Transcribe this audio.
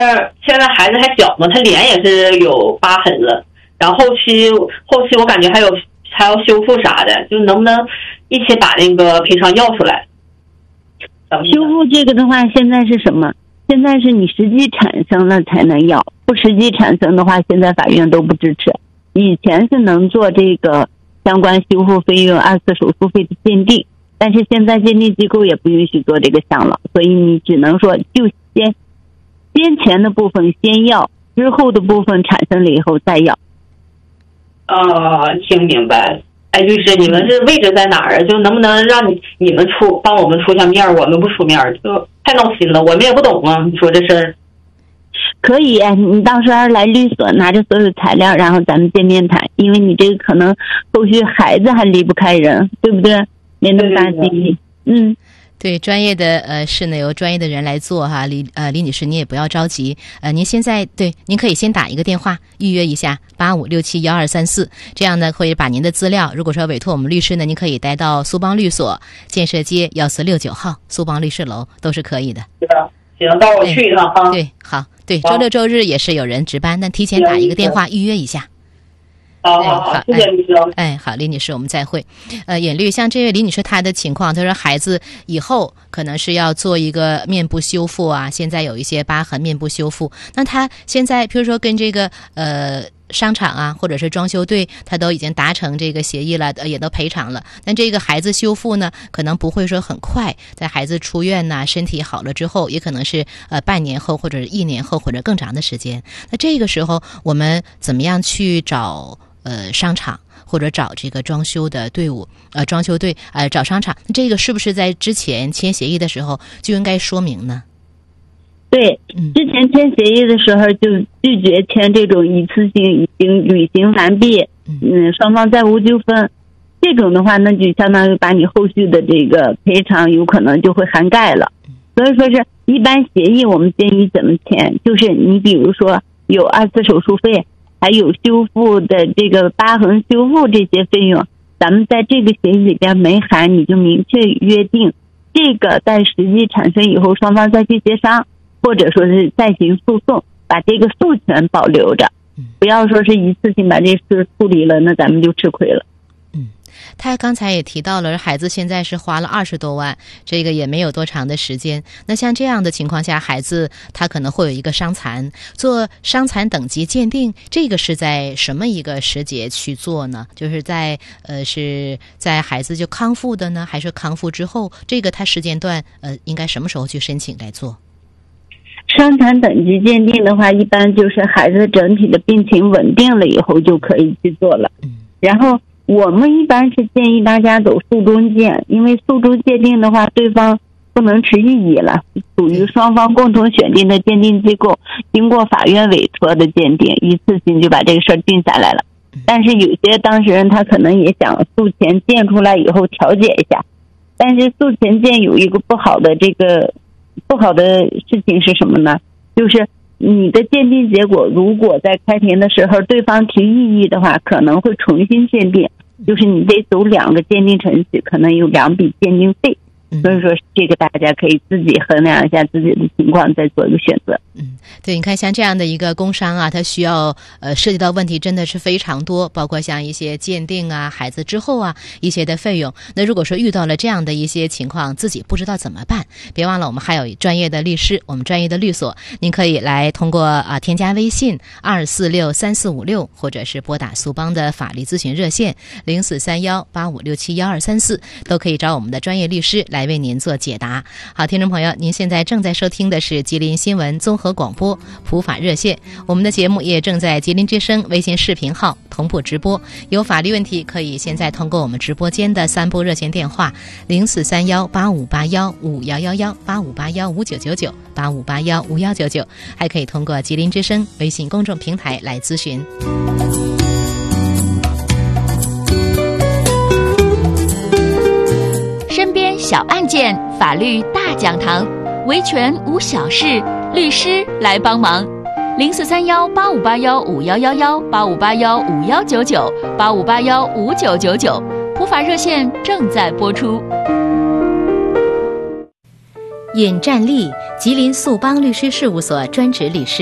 现在孩子还小嘛，他脸也是有疤痕了，然后后期我感觉还要修复啥的，就能不能一起把那个赔偿要出来？ 修复这个的话，现在是什么？现在是你实际产生了才能要，不实际产生的话，现在法院都不支持。以前是能做这个相关修复费用、2次手术费的鉴定，但是现在鉴定机构也不允许做这个项了，所以你只能说就先前的部分先要，之后的部分产生了以后再要。 听明白。哎，律师，你们是位置在哪儿啊？就能不能让你们帮我们出下面，我们不出面，就太闹心了，我们也不懂啊。你说这事儿可以，你到时候来律所拿着所有材料，然后咱们见面谈，因为你这个可能后续孩子还离不开人，对不对？没那么大精力。 对，专业的事呢由专业的人来做哈，李女士，你也不要着急，您现在您可以先打一个电话预约一下85671234，这样呢会把您的资料，如果说委托我们律师呢，您可以带到苏邦律所建设街1469号苏邦律师楼都是可以的。 行，到我去一趟啊。 对，好，对，周六周日也是有人值班，但提前打一个电话预约一下。 好，谢谢律师。 好，李女士，我们再会。眼律，像这位李女士她的情况，她说孩子以后可能是要做一个面部修复啊，现在有一些疤痕，面部修复。那她现在比如说跟这个商场啊，或者是装修队，他都已经达成这个协议了，也都赔偿了。但这个孩子修复呢，可能不会说很快，在孩子出院呐、身体好了之后，也可能是半年后，或者是1年后，或者更长的时间。那这个时候，我们怎么样去找商场或者找这个装修的队伍，装修队找商场，这个是不是在之前签协议的时候就应该说明呢？ 对，之前签协议的时候就拒绝签这种一次性已经履行完毕，双方再无纠纷，这种的话那就相当于把你后续的这个赔偿有可能就会涵盖了。所以说是一般协议我们建议怎么签，就是你比如说有2次手术费，还有修复的这个疤痕修复这些费用，咱们在这个协议里边没含，你就明确约定，这个在实际产生以后双方再去协商，或者说是再行诉讼，把这个诉权保留着，不要说是一次性把这事处理了，那咱们就吃亏了。 他刚才也提到了，孩子现在是花了20多万，这个也没有多长的时间。那像这样的情况下，孩子他可能会有一个伤残，做伤残等级鉴定，这个是在什么一个时节去做呢？就是是在孩子就康复的呢，还是康复之后？这个他时间段应该什么时候去申请来做？ 伤残等级鉴定的话，一般就是孩子整体的病情稳定了以后就可以去做了。然后我们一般是建议大家走诉中鉴，因为诉中鉴定的话，对方不能持异议了，属于双方共同选定的鉴定机构，经过法院委托的鉴定，一次性就把这个事儿定下来了。但是有些当事人他可能也想诉前鉴出来以后调解一下，但是诉前鉴有一个不好的事情是什么呢？就是你的鉴定结果如果在开庭的时候对方提异议的话，可能会重新鉴定，就是你得走2个鉴定程序，可能有2笔鉴定费。所以说这个大家可以自己衡量一下自己的情况，再做一个选择。 对，你看像这样的一个工伤啊，它需要涉及到问题真的是非常多，包括像一些鉴定啊、孩子之后啊一些的费用。那如果说遇到了这样的一些情况，自己不知道怎么办，别忘了我们还有专业的律师，我们专业的律所，您可以来通过添加微信2463456，或者是拨打苏邦的法律咨询热线043185671234，都可以找我们的专业律师来为您做解答。好，听众朋友，您现在正在收听的是吉林新闻综合广播普法热线，我们的节目也正在吉林之声微信视频号同步直播。有法律问题可以现在通过我们直播间的3部热线电话043185815111、85815999、85815199，还可以通过吉林之声微信公众平台来咨询。 身边小案件，法律大讲堂，维权无小事，律师来帮忙。043185815111、85815199、85815999，普法热线正在播出。 尹占利，吉林素邦律师事务所专职律师。